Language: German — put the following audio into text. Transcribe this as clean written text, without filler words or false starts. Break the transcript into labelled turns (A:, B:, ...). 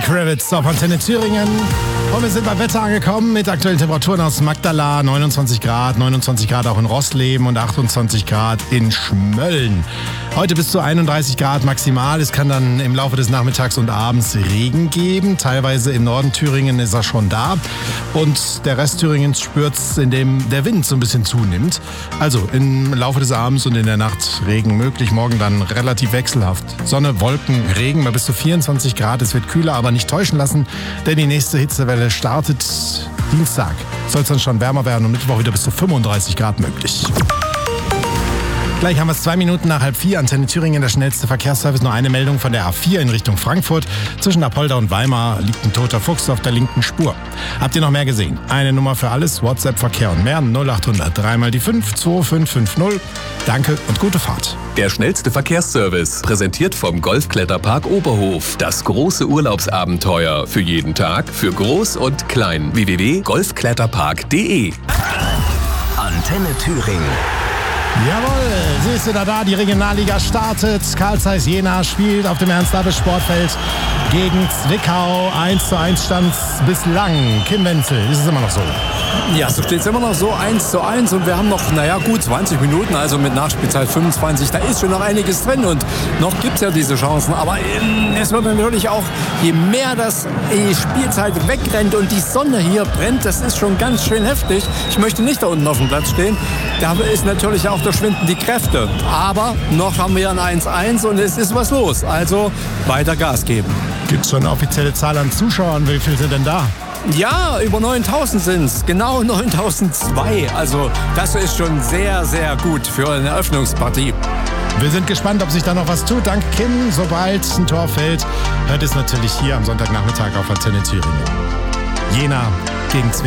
A: Kravitz auf Antenne Thüringen. Und wir sind beim Wetter angekommen mit aktuellen Temperaturen aus Magdala. 29 Grad auch in Rossleben und 28 Grad in Schmölln. Heute bis zu 31 Grad maximal. Es kann dann im Laufe des Nachmittags und Abends Regen geben. Teilweise im Norden Thüringen ist er schon da. Und der Rest Thüringens spürt es, indem der Wind so ein bisschen zunimmt. Also im Laufe des Abends und in der Nacht Regen möglich. Morgen dann relativ wechselhaft. Sonne, Wolken, Regen bei bis zu 24 Grad. Es wird kühler, aber nicht täuschen lassen, denn die nächste Hitzewelle startet Dienstag. Soll es dann schon wärmer werden und Mittwoch wieder bis zu 35 Grad möglich. Gleich haben wir es 2 Minuten nach 3:30. Antenne Thüringen, der schnellste Verkehrsservice. Nur eine Meldung von der A4 in Richtung Frankfurt. Zwischen Apolda und Weimar liegt ein toter Fuchs auf der linken Spur. Habt ihr noch mehr gesehen? Eine Nummer für alles, WhatsApp, Verkehr und mehr. 0800 3 mal die 5 2550. Danke und gute Fahrt.
B: Der schnellste Verkehrsservice, präsentiert vom Golfkletterpark Oberhof. Das große Urlaubsabenteuer. Für jeden Tag, für Groß und Klein. www.golfkletterpark.de.
C: Antenne Thüringen.
A: Jawohl, sie ist wieder da, die Regionalliga startet. Carl Zeiss Jena spielt auf dem Ernst-Abbe-Sportfeld gegen Zwickau. 1:1 stand bislang. Kim Wenzel, ist es immer noch so?
D: Ja, so steht es immer noch so, 1:1 und wir haben noch, gut 20 Minuten, also mit Nachspielzeit 25, da ist schon noch einiges drin und noch gibt es ja diese Chancen, aber es wird natürlich auch, je mehr die Spielzeit wegrennt und die Sonne hier brennt, das ist schon ganz schön heftig. Ich möchte nicht da unten auf dem Platz stehen, da ist natürlich auch, da schwinden die Kräfte, aber noch haben wir ein 1:1 und es ist was los, also weiter Gas geben.
A: Gibt es schon eine offizielle Zahl an Zuschauern, wie viele sind denn da?
D: Ja, über 9.000 sind es, genau 9.002. Also das ist schon sehr, sehr gut für eine Eröffnungspartie.
A: Wir sind gespannt, ob sich da noch was tut. Dank Kim, sobald ein Tor fällt, hört es natürlich hier am Sonntagnachmittag auf Antenne Thüringen. Jena gegen Zwickau.